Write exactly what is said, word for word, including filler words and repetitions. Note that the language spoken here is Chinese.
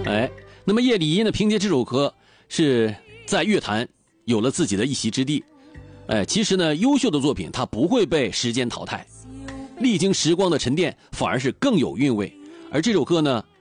哎，那么叶丽仪呢，凭借这首歌是在乐坛有了自己的一席之地。哎，其实呢，优秀的作品它不会被时间淘汰，历经时光的沉淀，反而是更有韵味。而这首歌呢，